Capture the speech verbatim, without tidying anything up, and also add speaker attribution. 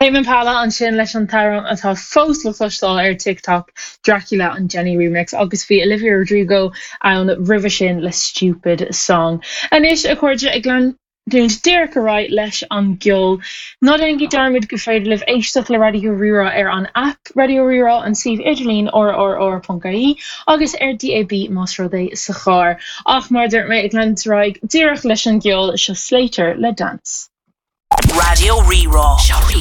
Speaker 1: Éimean Pala an sin leis an tarm atá fós le chlostal ar TikTok Dracula an Jenny remix agus bhí Olivia Rodrigo an river sin le stupid song. Anis a chuirde ag glan Dúint Derek a right leis an giol. Not engi darmid go féidir liv éisteach le Radio Rira ar an app Radio Rira an sif Idirlín or or or .caí agus ar D A B más rodé sa char. Ach mar dúirt mé ag glan traig Derek leis an giol se Slater le dance.
Speaker 2: Radio Rira.